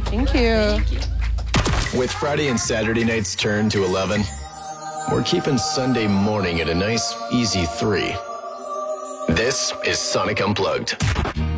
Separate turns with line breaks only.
Thank you.
Thank you.
With Friday and Saturday nights turned to 11, we're keeping Sunday morning at a nice, easy 3. This is Sonic Unplugged.